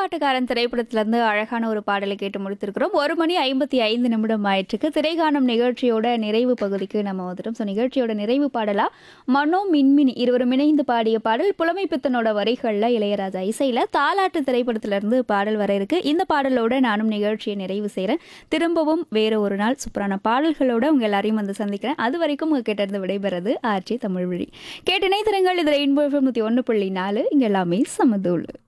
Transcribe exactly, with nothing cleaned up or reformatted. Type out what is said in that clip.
கரகாட்டக்காரன் திரைப்படத்திலிருந்து அழகான ஒரு பாடலை கேட்டு முடித்திருக்கிறோம். ஒரு மணி ஐம்பத்தி ஐந்து நிமிடம் ஆயிற்றுக்கு. திரைகாணும் நிகழ்ச்சியோட நிறைவு பகுதிக்கு நம்ம வந்துட்டோம். ஸோ நிகழ்ச்சியோட நிறைவு பாடலா மனோ மின்மினி இருவரும் இணைந்து பாடிய பாடல் புலமை பித்தனோட வரிகளில் இளையராஜா இசையில் தாலாட்டு திரைப்படத்திலிருந்து பாடல் வர இருக்கு. இந்த பாடலோட நானும் நிகழ்ச்சியை நிறைவு செய்கிறேன். திரும்பவும் வேறு ஒரு நாள் சூப்பரான பாடல்களோட உங்கள் எல்லாரையும் வந்து சந்திக்கிறேன். அது வரைக்கும் உங்கள் கிட்ட விடைபெறது ஆர்ஜி தமிழ்வழி. கேட்டினை திறங்கள் இது ரெயின்போ எஃப்எம் நூற்றி ஒன்று புள்ளி நாலு. இங்கே எல்லாமே சமதூள்.